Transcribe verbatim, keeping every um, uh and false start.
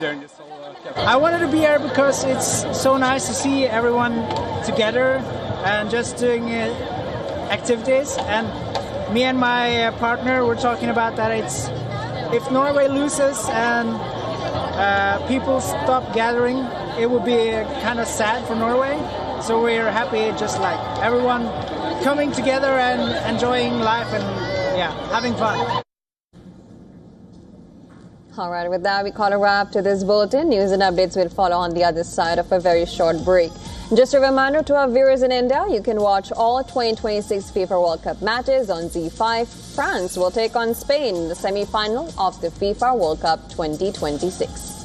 I wanted to be here because it's so nice to see everyone together and just doing uh, activities. And me and my uh, partner were talking about that it's if Norway loses and uh, people stop gathering, it would be uh, kind of sad for Norway. So we're happy, just like everyone coming together and enjoying life and yeah, having fun. All right, with that, we call a wrap to this bulletin. News and updates will follow on the other side of a very short break. Just a reminder to our viewers in India, you can watch all twenty twenty-six FIFA World Cup matches on Z five. France will take on Spain in the semi-final of the FIFA World Cup twenty twenty-six.